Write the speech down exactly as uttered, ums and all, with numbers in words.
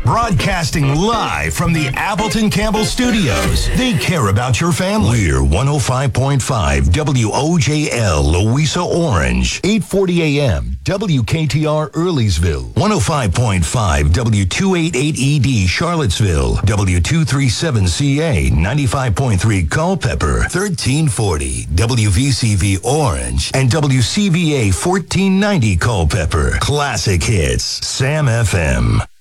Broadcasting live from the Appleton Campbell Studios. They care about your family. We're one oh five point five W O J L, Louisa Orange. eight forty a.m. W K T R Earlysville. one oh five point five W two eighty-eight E D Charlottesville. W two thirty-seven C A. ninety-five point three Culpeper. thirteen forty W V C V Orange. And W C V A fourteen ninety Culpeper. Classic hits. Sam F M.